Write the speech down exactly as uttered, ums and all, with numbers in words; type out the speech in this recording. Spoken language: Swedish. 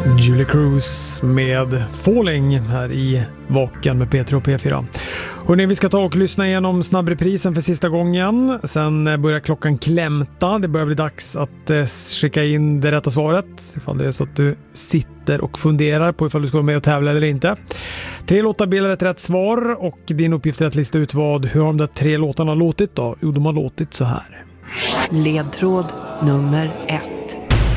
Julie Cruz med Falling här i Vaken med P tre och P fyra. Hörrni, vi ska ta och lyssna igenom snabbreprisen för sista gången. Sen börjar klockan klämta. Det börjar bli dags att eh, skicka in det rätta svaret. Ifall det är så att du sitter och funderar på ifall du ska vara med och tävla eller inte. Tre låtar bildar ett rätt svar och din uppgift är att lista ut vad, hur har de där tre låtarna låtit då? Jo, de har låtit så här. Ledtråd nummer ett.